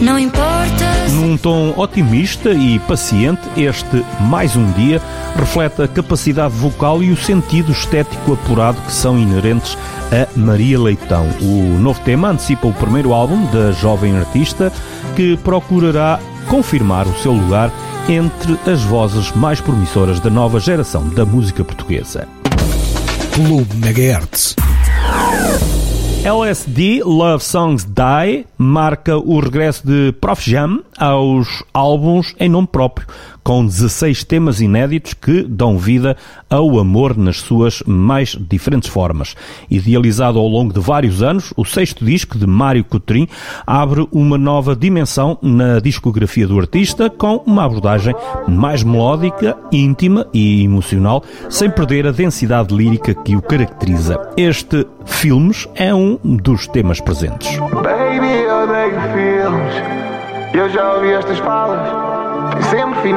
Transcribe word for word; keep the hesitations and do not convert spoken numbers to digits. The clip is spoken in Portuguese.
Não importa. Num tom otimista e paciente, este Mais um Dia reflete a capacidade vocal e o sentido estético apurado que são inerentes a Maria Leitão. O novo tema antecipa o primeiro álbum da jovem artista, que procurará confirmar o seu lugar entre as vozes mais promissoras da nova geração da música portuguesa. Clube Megahertz. L S D Love Songs Die marca o regresso de Prof Jam aos álbuns em nome próprio, com dezasseis temas inéditos que dão vida ao amor nas suas mais diferentes formas. Idealizado ao longo de vários anos, o sexto disco de Mário Coutrin abre uma nova dimensão na discografia do artista, com uma abordagem mais melódica, íntima e emocional, sem perder a densidade lírica que o caracteriza. Este Filmes é um dos temas presentes. Baby, eu odeio filmes. Eu já ouvi estas falas. Sempre